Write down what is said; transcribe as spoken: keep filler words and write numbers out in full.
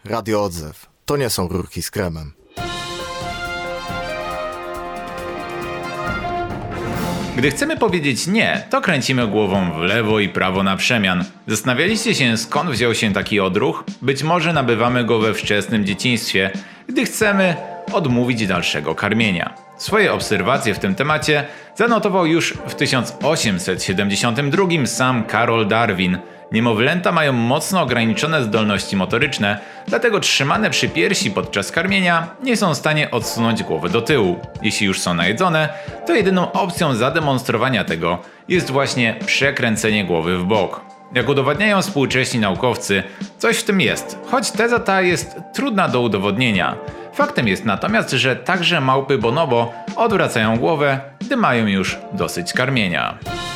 Radio Odzew. To nie są rurki z kremem. Gdy chcemy powiedzieć nie, to kręcimy głową w lewo i prawo na przemian. Zastanawialiście się, skąd wziął się taki odruch? Być może nabywamy go we wczesnym dzieciństwie, gdy chcemy odmówić dalszego karmienia. Swoje obserwacje w tym temacie zanotował już w tysiąc osiemset siedemdziesiątym drugim sam Carol Darwin. Niemowlęta mają mocno ograniczone zdolności motoryczne, dlatego trzymane przy piersi podczas karmienia nie są w stanie odsunąć głowy do tyłu. Jeśli już są najedzone, to jedyną opcją zademonstrowania tego jest właśnie przekręcenie głowy w bok. Jak udowadniają współcześni naukowcy, coś w tym jest, choć teza ta jest trudna do udowodnienia. Faktem jest natomiast, że także małpy bonobo odwracają głowę, gdy mają już dosyć karmienia.